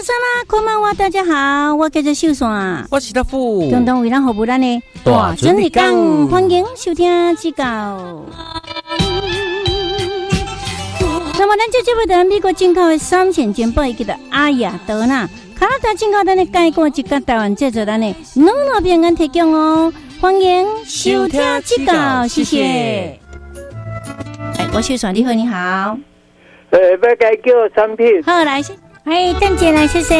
萨拉，こんばんは，大家好，我叫做秀山， 我是大富， 共同为咱服务咱的大准日讲，欢迎收听指教。那么，咱这节目的美国进口的3线煎包，叫做阿雅德纳，加拿大进口咱的介过一个台湾制作咱的2片安提供哦，欢迎收听指教，谢谢。我秀山，你好，你好。 要该叫产品。 好，来，邓姐来，谢谢。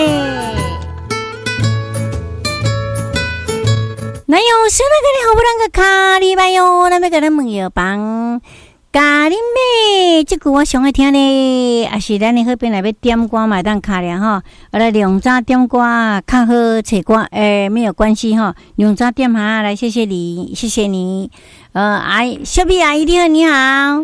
那有是那个你好不啷个卡哩吧哟？那要给咱问药房咖喱妹，这句我上爱听咧，也是咱的那边来要点歌嘛，当卡了哈。来两早点歌，较好找歌，没有关系哈。两早点哈，来谢谢你，谢谢你。小碧阿姨你好，你好。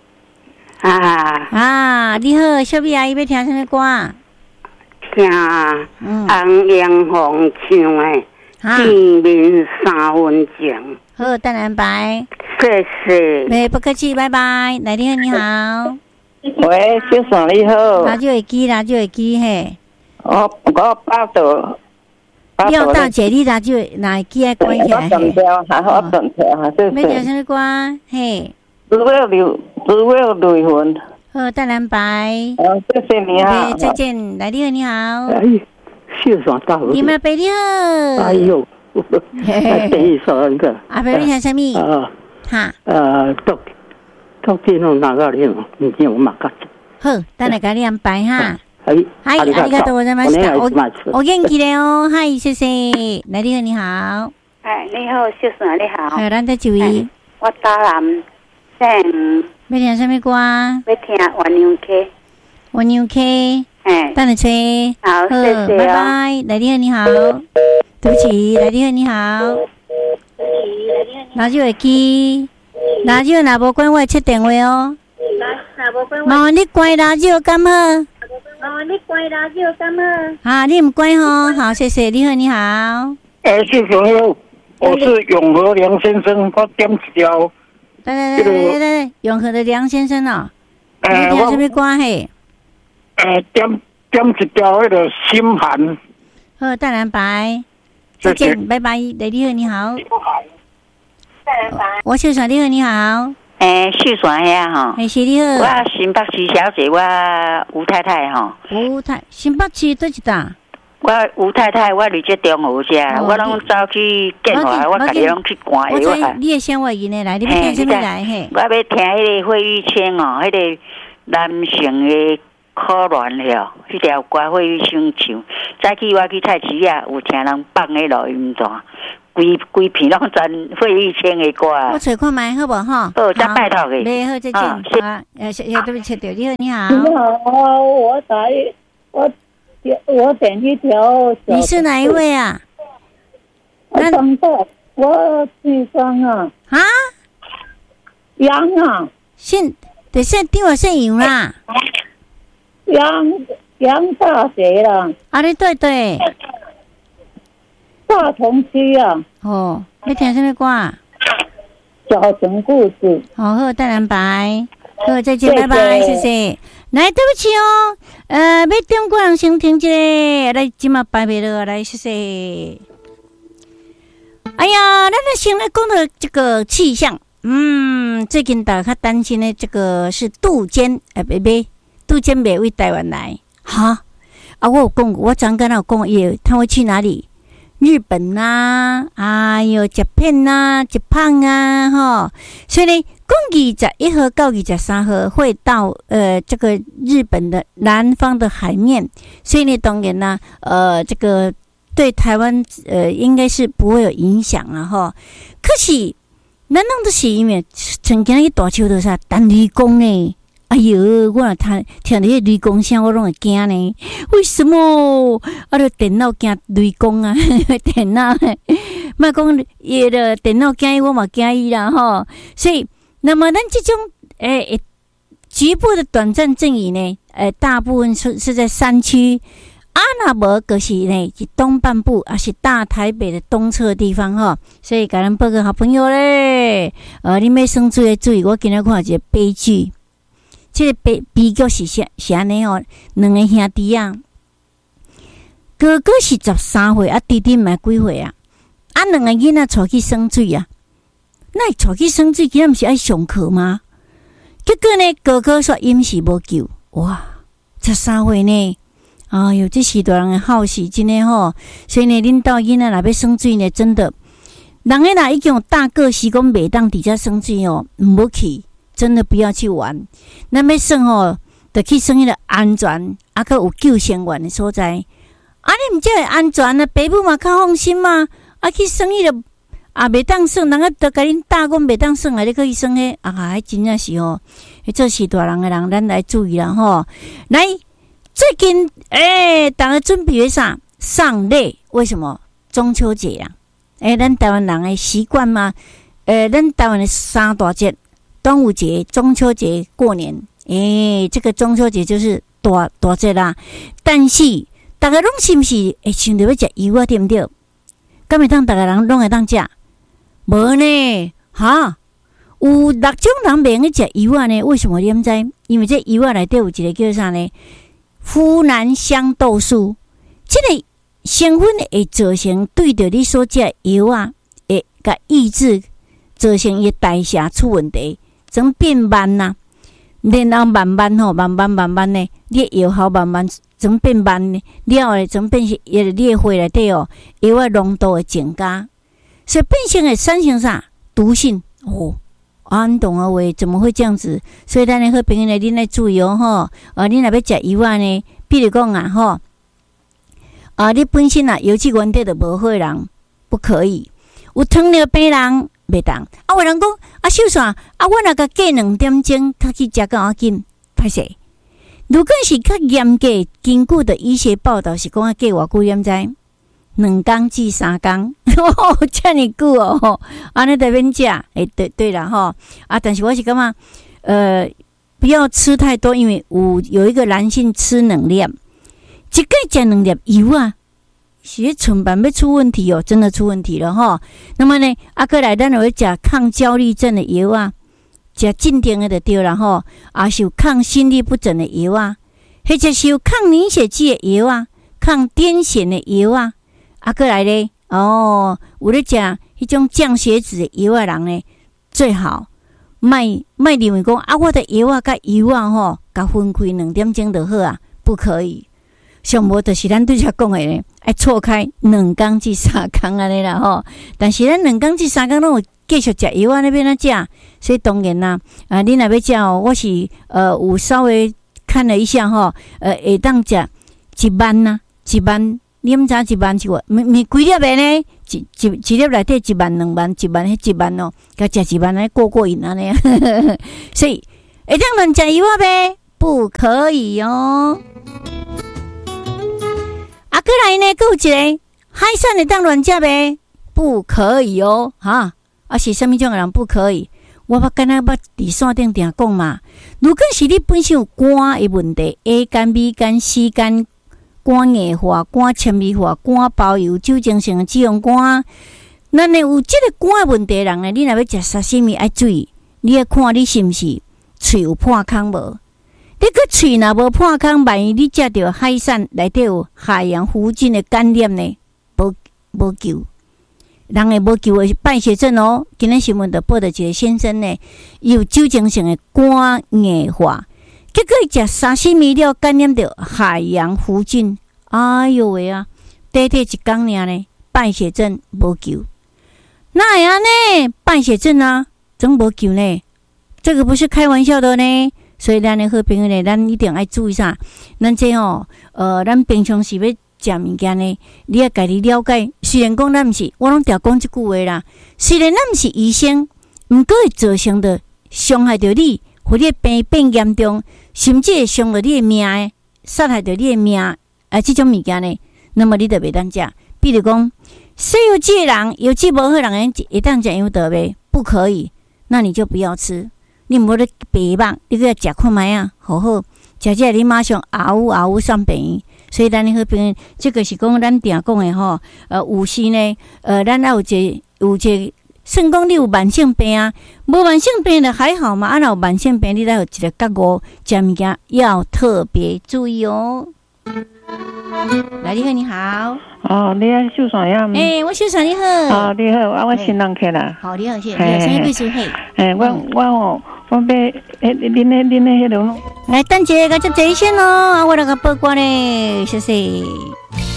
你好，小碧阿姨要听什么歌？ 听洪阳红唱的《见面3分情》。 好，当然拜。 谢谢。 不客气，拜拜。来，你好，你好。 喂，小爽你好。 拿就会记嘿。 我报道。 廖大姐，你拿就拿记来关起来。 我断掉，还好断掉，哈，谢谢。 要听什么歌？嘿。 只为离婚。 好，当然拜。 谢谢你啊。 再见。来，你好，你好。 秀爽到了。 你们伯你好。 哎呦，等一首那个。 阿伯你听什么？哈。 都见到哪个人？你见我马上。 好，等下给你安排哈。 嗨， ありがとうございました。お元気で哦，嗨，谢谢。来，你好，你好。 你好，秀爽你好。 咱在这位。 我打南姓。 要听什么歌？ 要听鸳鸯 K。 鸳鸯 K。等你吹。 好，谢谢。 拜拜。来，你好，你好。对不起，来，你好，你好。拿就会记，拿就若无关我切电话哦。麻烦你关拿就敢好？你唔关吼，好，谢谢。你好，你好。 谢朋友，我是永和梁先生，我点一条。来， 永和的梁先生哦。你听什么歌嘿？ 点一条那个心寒。 好，当然拜。再见，拜拜。来，你好，你好。我秀爽，你好，你好。 秀爽呀哈。 是你好。 我新北市小姐，我吴太太哈。 新北市倒一搭？ 我吴太太，我离这中和遮，我拢走去建华，我家己拢去赶的。 我知你的声话音的来，你要听什么来？嘿， 我要听迄个费玉清哦，迄个男性的可恋了，迄条歌费玉清唱。早起我去菜市啊，有听人放迄录音带，规片拢全费玉清的歌。 我找看卖好不好？ 好，再拜托嘅。 你好，再见。对不起，你好，你好。 你好，我点一条。 你是哪一位啊？ 我姓张啊。杨啊。 等下听我姓杨啦。 杨大姐啦。 对。 大同区啊。 你听什么歌啊？ 小城故事。 好，当然拜。好，再见，拜拜，谢谢。来，对不起哦，要点歌人先听一下，来，今嘛摆袂落来，谢谢。哎呀，咱先来讲到这个气象，最近大家担心的这个是杜鹃，杜鹃袂为台湾来，哈我有讲过，我昨天有讲耶，他会去哪里？日本啊，日本啊，日本啊，所以呢，21号到23号会到这个日本的南方的海面，所以呢，当然呢，这个对台湾应该是不会有影响啊哈。可是，咱弄的是因为曾经一大树头啥单雷公呢？哎呦，我听到迄雷公声，我拢会惊呢。为什么？就电脑惊雷公啊，电脑，莫讲伊的电脑惊伊，我嘛惊伊啦吼。所以，那么咱这种局部的短暂阵雨呢，大部分是在山区，那无就是呢，是东半部，是大台北的东侧的地方吼。所以，甲咱报个好朋友咧，你要生水的注意，我今日看一个悲剧。这个悲剧是安尼哦，两个兄弟啊， 哥哥是13岁，弟弟嘛几岁啊？两个囡仔带去生水啊？那带去生水，佮毋是爱上课吗？结果呢，哥哥说饮食无救，哇！13岁呢？哎哟，这是大人的好事，真的吼。所以呢，恁兜囡仔若要生水呢，真的，人个若已经有大个时讲袂当伫遮生水哦，毋好去，真的不要去玩。咱要生吼，得去生迄个安全，佮有救生员的所在。你毋才会安全啊，爸母嘛较放心嘛。去生迄个袂当生，人家得甲恁大讲袂当生，你可以生迄迄真正是吼，做是大人的人，咱来注意啦吼。来。最近大家准备啥？上礼为什么？中秋节啊！咱台湾人的习惯嘛，咱台湾的三大节：端午节、中秋节、过年。这个中秋节就是大节啦。但是大家拢是毋是会想着要食油啊？对毋对？敢会当大家人拢会当食？无呢，有6种人袂用去食油啊呢？为什么你毋知？因为这油啊内底有一个叫啥呢？呋喃香豆素，这个成分会造成对着你所食的油啊，会甲抑制，造成伊代谢出问题，怎变慢呐？然后慢慢呢，你的药效慢慢怎变慢呢？了后怎变是你的血内底油啊浓度会增加，所以变成会产生啥毒性你懂啊？喂，怎么会这样子？所以咱的好朋友呢，恁来注意吼。恁若要食油啊呢，比如讲你本身油脂原底就无好的人不可以。有糖尿病人袂当。有人讲秀伞我若甲过2点钟，较去食到要紧，歹势。如果是较严格根据的医学报道是讲过偌久，你知？2天至3天，这么久哦，安尼得免食。对啦吼，但是我是感觉，不要吃太多，因为有一个男性吃2粒，一个食2粒油啊，是唇瓣要出问题哦，真的出问题了吼。那么呢，过来咱有食抗焦虑症的油啊，食镇定的就对啦吼，是有抗心律不整的油啊，或者是有抗凝血剂的油啊，抗癫痫的油啊。过来咧，有咧食迄种降血脂的油的人呢，最好莫认为讲我的油啊甲油啊吼，甲分开2点钟就好啊，不可以。上无就是咱对遮讲的咧，爱错开2天至3天安尼啦吼。但是咱2天至3天拢有继续食油啊，那边食，所以当然啦，你若要食我是有稍微看了一下吼，会当食1万呐，1万。你毋知1万一个，咪几粒的呢？一粒内底1万、2万、1万，迄1万哦，甲食1万来过瘾安尼。所以会当乱食油啊呗，不可以哦。过来呢，还有一个海产会当乱食呗，不可以哦。是什么种的人不可以？我敢若捌伫线顶定讲嘛。如果是你本身有肝的问题 ，A 肝、B 肝、C 肝。肝硬化、肝纤维化、肝包油、酒精性的脂肪肝，咱呢有这个肝的问题的人呢，你若要食沙西米爱注意，你要看你是毋是喙有破空无？你个喙若无破空，万一你食到海产内底有海洋弧菌的感染呢，无救。人会无救的败血症哦。今日新闻就报道一个先生呢，有酒精性的肝硬化。结果食沙西米了，感染到海洋弧菌，哎呦喂啊！短短1天尔呢，败血症无救，那会安呢？败血症啊，怎无救呢？这个不是开玩笑的呢。所以咱的好朋友呢，咱一定要注意啥？咱这咱平常时要食物件呢，你要家己了解。虽然讲咱毋是，我拢常讲这句话啦。虽然咱毋是医生，毋过会造成的伤害到你。或你病变严重，甚至会伤到你的命的，杀害到你的命这种物件呢，那么你就袂当食。比如讲，西油脂的人、油脂无好的人会当食油得呗，不可以，那你就不要吃。你无咧白肉，你搁食看卖啊，好好食这你马上嗷上病。所以咱的好朋友，这个是讲咱定讲的吼，有时呢，咱要有一个。算讲你有慢性病啊，无慢性病的还好嘛。若有慢性病，你才有一个觉悟，食物件要特别注意哦。 来，你好，你好。 哦，你啊秀山呀？ 我秀山你好。 哦，你好，我新人客啦。 好，你好，谢谢。什么贵属嘿？ 我哦，我被恁迄种。 来，等一下，我接一线咯，我那个报关嘞，谢谢。